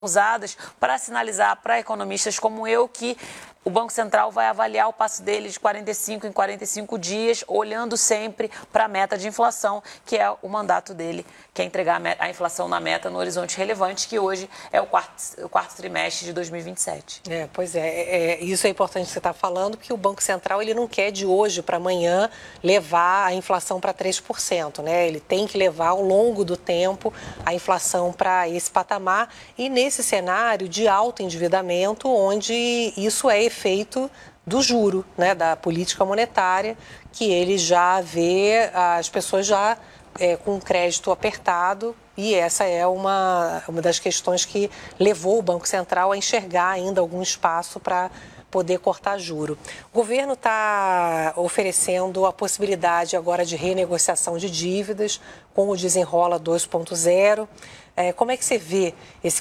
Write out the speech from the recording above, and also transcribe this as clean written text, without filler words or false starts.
usadas para sinalizar para economistas como eu que o Banco Central vai avaliar o passo dele de 45 em 45 dias, olhando sempre para a meta de inflação, que é o mandato dele, que é entregar a inflação na meta no horizonte relevante, que hoje é o quarto trimestre de 2027. Pois é, isso é importante que você está falando, porque o Banco Central ele não quer de hoje para amanhã levar a inflação para 3%, né? Ele tem que levar ao longo do tempo a inflação para esse patamar e nesse cenário de alto endividamento, onde isso é efeito do juro, né, da política monetária, que ele já vê as pessoas já com crédito apertado e essa é uma das questões que levou o Banco Central a enxergar ainda algum espaço para poder cortar juro. O governo está oferecendo a possibilidade agora de renegociação de dívidas com o Desenrola 2.0. Como é que você vê esse